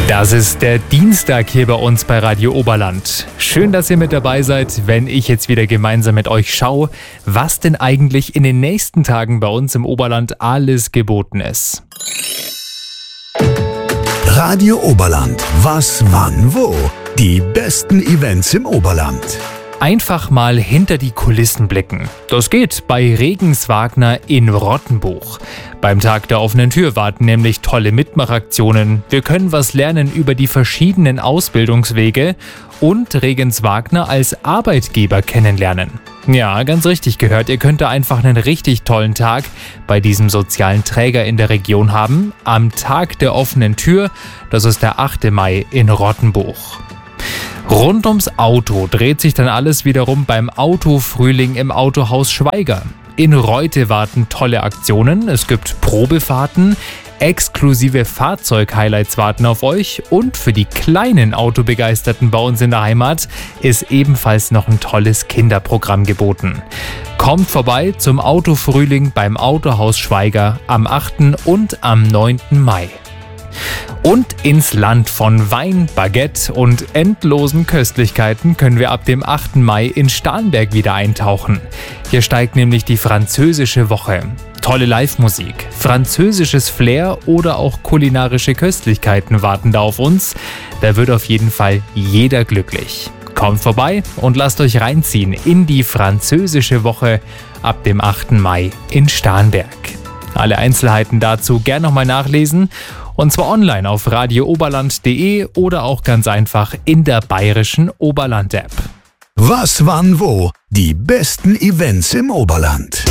Das ist der Dienstag hier bei uns bei Radio Oberland. Schön, dass ihr mit dabei seid, wenn ich jetzt wieder gemeinsam mit euch schaue, was denn eigentlich in den nächsten Tagen bei uns im Oberland alles geboten ist. Radio Oberland. Was, wann, wo? Die besten Events im Oberland. Einfach mal hinter die Kulissen blicken. Das geht bei Regenswagner in Rottenbuch. Beim Tag der offenen Tür warten nämlich tolle Mitmachaktionen. Wir können was lernen über die verschiedenen Ausbildungswege und Regenswagner als Arbeitgeber kennenlernen. Ja, ganz richtig gehört, ihr könnt da einfach einen richtig tollen Tag bei diesem sozialen Träger in der Region haben. Am Tag der offenen Tür, das ist der 8. Mai in Rottenbuch. Rund ums Auto dreht sich dann alles wiederum beim Autofrühling im Autohaus Schweiger. In Reute warten tolle Aktionen, es gibt Probefahrten, exklusive Fahrzeug-Highlights warten auf euch und für die kleinen Autobegeisterten bei uns in der Heimat ist ebenfalls noch ein tolles Kinderprogramm geboten. Kommt vorbei zum Autofrühling beim Autohaus Schweiger am 8. und am 9. Mai. Und ins Land von Wein, Baguette und endlosen Köstlichkeiten können wir ab dem 8. Mai in Starnberg wieder eintauchen. Hier steigt nämlich die französische Woche. Tolle Live-Musik, französisches Flair oder auch kulinarische Köstlichkeiten warten da auf uns. Da wird auf jeden Fall jeder glücklich. Kommt vorbei und lasst euch reinziehen in die französische Woche ab dem 8. Mai in Starnberg. Alle Einzelheiten dazu gern nochmal nachlesen. Und zwar online auf radiooberland.de oder auch ganz einfach in der bayerischen Oberland-App. Was, wann, wo? Die besten Events im Oberland.